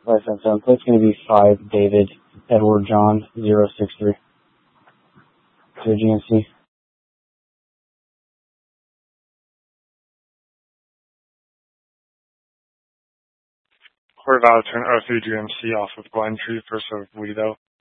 577. Plate's going to be 5 David Edward John 063. To GNC. Quarter valid turn 03 GMC off of Glen Tree, first of Lido.